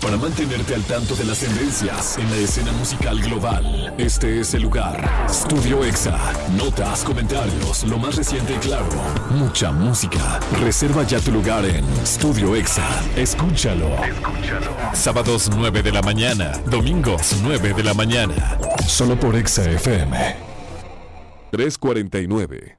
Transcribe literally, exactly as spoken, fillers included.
Para mantenerte al tanto de las tendencias en la escena musical global, este es el lugar. Studio Exa. Notas, comentarios, lo más reciente y claro. Mucha música. Reserva ya tu lugar en Studio Exa. Escúchalo. Escúchalo. Sábados nueve de la mañana. Domingos nueve de la mañana. Solo por Exa F M. tres cuarenta y nueve.